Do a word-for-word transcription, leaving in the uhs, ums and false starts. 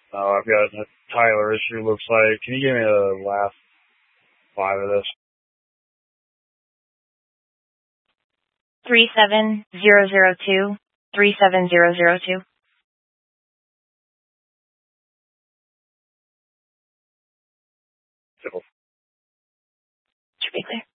Uh, I've got a Tyler issue, looks like. Can you give me the last five of this? Three seven zero zero two three seven zero zero two. Simple. Should be clear.